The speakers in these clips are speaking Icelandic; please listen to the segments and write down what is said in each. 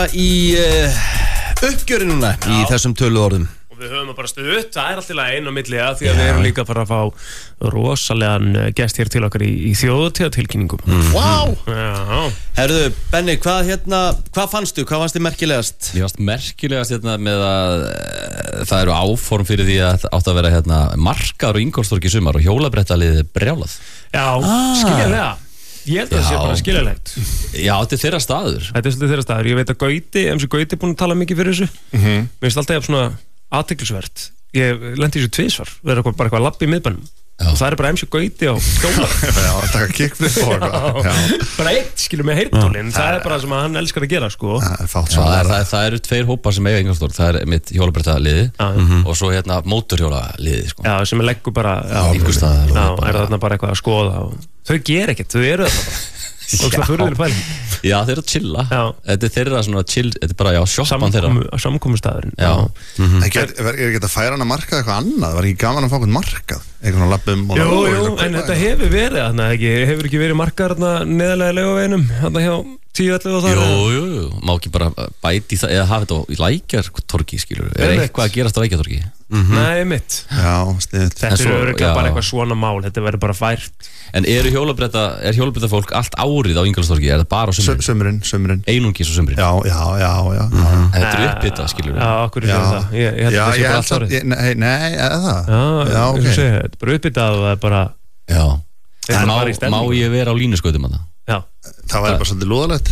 Í uppgjöri núna í þessum töluorðum. Og við höfum bara stutt, það alltaf einn á milli að því að við erum líka bara að fá rosalegan gest hér til okkar í þjóðhátíðartilkynningum. Vá! Herðu, Benni, hvað fannstu? Hvað fannst þið merkilegast? Ég fannst merkilegast með að það eru áform fyrir því að átt að vera markaður á Ingólfstorgi í sumar og hjólabrettaliðið brjálað. Já, skiljanlega. Ég held að það sé bara skiljanlegt. Já, þetta er þeirra staður. Þetta er svolítið þeirra staður. Ég veit að Gauti er búin að tala mikið fyrir þessu. Mér finnst alltaf svona athyglisvert. Ég lendi þessu tvisvar. Verður bara eitthvað labb í miðbænum. Og það bara MC Gauti á skjóla. Já, það taka kickflip og eitthvað. Bara eitt, skilur með heyrntólinn. Það bara sem að hann elskar að gera, sko. Það eru tveir hópar sem eiga Ingólfstorg. Það er mitt hjólabrettaliði og svo mótorhjólaliði, sko. Já, sem leggur bara einhverstaðar. Já, þarna bara eitthvað að skoða. Þau gera ekkert, þau eru þarna bara. Og það fyrir pæling. Já, þeir eru að chilla. Þetta er þeirra svona chill, þetta er bara, sjoppan þeirra. Samkomustæðurinn. Er ekki að færa hann að markað eitthvað annað? Var ekki gaman að fá eitthvað markað? Eitthvað svona lappum og... Jú, en þetta hefur verið þarna, hefur ekki verið markaðar þarna neðarlega í Laugaveginum, þarna hjá 10-11 og það? Jú, má ekki bara bæti það, eða hafa þetta á Lækjartorgi, skilur. Er eitthvað að gerast á Lækjartorgi? Nei, mitt. Já, sniðt. Þetta er örugglega bara eitthvað svona mál, þetta verður bara fært. En er hjólabrettafólk allt árið á Ingólfstorgi? Er það bara á sumrin? Einungis á sumrin? Já. Þetta er uppbytta, skilur. Já, okkur er það. Ég held að það sé bara allt árið. Nei, eða það? Já, ok. Þetta er bara uppbyttað og það er bara... Já. Má ég vera á línuskautum að það? Já. Það væri bara svolítið lúðalegt.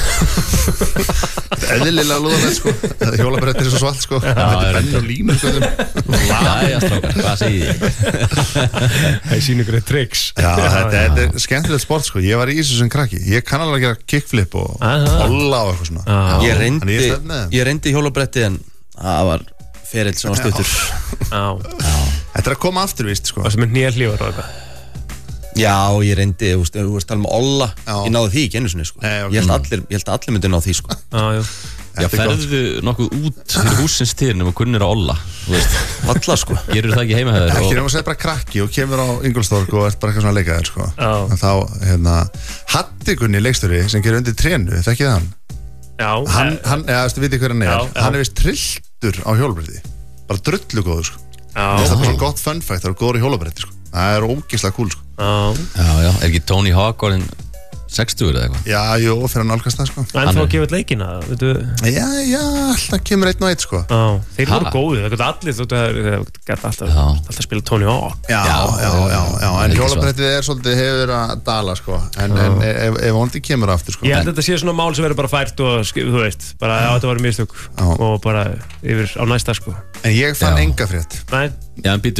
Þetta er eðlilega lúðalegt, sko. Hjólabrettir er svo svalt, sko. Þetta er Benni á línuskautum. Jæja, strákar, hvað segir þið? Það sýnir ykkur tricks. Já, þetta er skemmtilegt sport, sko. Ég var í þessu sem krakki. Ég kann alveg að gera kickflip og bolla og eitthvað svona. Ég reyndi hjólabretti en það var ferill sem var stuttur. Þetta er að koma aftur, víst, sko. Það sem er hnélífar og eitthvað. Já, ég reyndi, þú veist tala með Olla. Ég náði því ekki einu sinni, sko. Ég held að allir myndi ná því, sko. Já, ferðu nokkuð út fyrir húsins tíðin og kunnir á Olla, þú veist. Alla, sko. Gerur það ekki heima hefur? Ekki nema að segja bara krakki og kemur á Ingólfstorg og ert bara eitthvað svona að leika þér, sko. Þá, Hatti Gunni leikstjóri sem gerir undir trénu, þekkið hann? Já. Hann, veistu hver hann er? Hann er vist trilltur á hjólabretti. Bara drullugóður, sko. Það er bara svona gott fun fact, það er góður í hjólabretti, sko. Það er ógeðslega cool, sko. Já, er ekki Tony Hawk orðinn 60 eða eitthvað? Já, jú, fyrir að nálgast það, sko. En þú að gefa þetta leikina, veitu? Já, alltaf kemur einn og eitt, sko. Þeir voru góðið, það geta allir, þú geta alltaf spila Tony Hawk. Já, en hjólabrettið er svolítið hefur að dala, sko. En ef vondi kemur aftur, sko. Ég held að þetta sé svona mál sem verður bara fært og, þú veist, bara, já, þetta var mistök og bara yfir á næsta, sko. En ég fann enga frétt. Nei. Já, en býtu,